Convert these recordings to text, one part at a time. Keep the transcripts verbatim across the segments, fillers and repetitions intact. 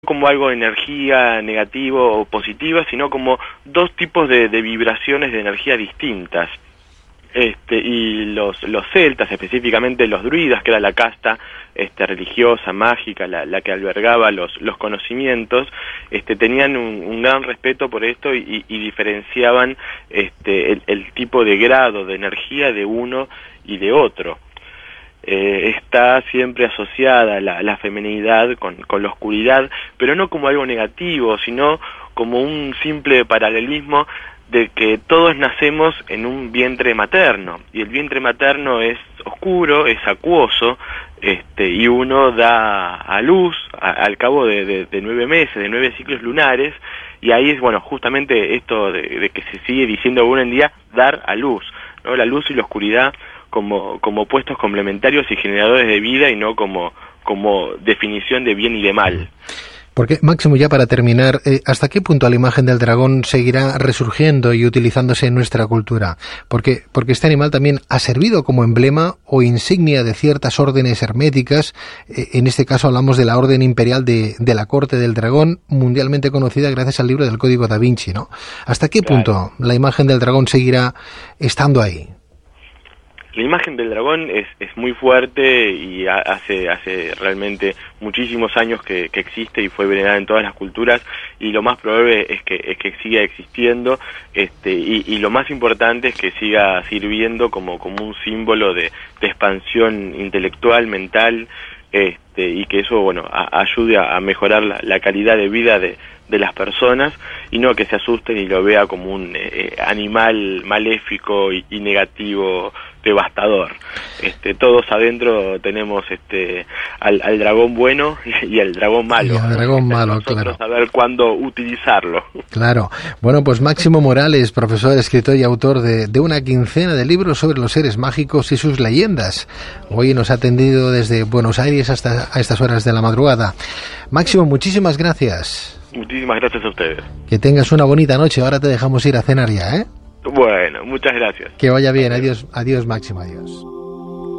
como algo de energía negativo o positiva, sino como dos tipos de, de vibraciones de energía distintas. Este, y los, los celtas, específicamente los druidas, que era la casta este, religiosa, mágica, la, la que albergaba los, los conocimientos, este, tenían un, un gran respeto por esto y, y diferenciaban este, el, el tipo de grado de energía de uno y de otro. Eh, está siempre asociada la, la feminidad con, con la oscuridad, pero no como algo negativo, sino como un simple paralelismo de que todos nacemos en un vientre materno, y el vientre materno es oscuro, es acuoso, este, y uno da a luz a, al cabo de, de, de nueve meses, de nueve ciclos lunares, y ahí es, bueno, justamente esto de, de que se sigue diciendo aún en día, dar a luz, ¿no? La luz y la oscuridad como, como opuestos complementarios y generadores de vida, y no como, como definición de bien y de mal. Porque, Máximo, ya para terminar, eh, ¿hasta qué punto la imagen del dragón seguirá resurgiendo y utilizándose en nuestra cultura? Porque, porque este animal también ha servido como emblema o insignia de ciertas órdenes herméticas. Eh, en este caso hablamos de la Orden Imperial de, de la Corte del Dragón, mundialmente conocida gracias al libro del Código Da Vinci, ¿no? ¿Hasta qué Claro. punto la imagen del dragón seguirá estando ahí? La imagen del dragón es, es muy fuerte y hace, hace realmente muchísimos años que, que existe y fue venerada en todas las culturas, y lo más probable es que, es que siga existiendo, este, y, y lo más importante es que siga sirviendo como, como un símbolo de, de expansión intelectual, mental, este, y que eso, bueno, a, ayude a, a mejorar la, la calidad de vida de, de las personas, y no que se asusten y lo vea como un eh, animal maléfico y, y negativo, devastador. Este, todos adentro tenemos este al, al dragón bueno y, y al dragón malo. Y al dragón malo, nosotros claro. saber cuándo utilizarlo. Claro. Bueno, pues Máximo Morales, profesor, escritor y autor de, de una quincena de libros sobre los seres mágicos y sus leyendas. Hoy nos ha atendido desde Buenos Aires hasta a estas horas de la madrugada. Máximo, muchísimas gracias. Muchísimas gracias a ustedes. Que tengas una bonita noche. Ahora te dejamos ir a cenar ya, ¿eh? Bueno, muchas gracias. Que vaya bien. Adiós, adiós, Máximo, adiós.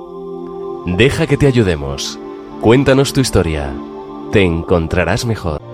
Deja que te ayudemos. Cuéntanos tu historia. Te encontrarás mejor.